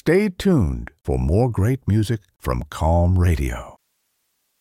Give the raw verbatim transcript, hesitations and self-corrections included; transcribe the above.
Stay tuned for more great music from Calm Radio.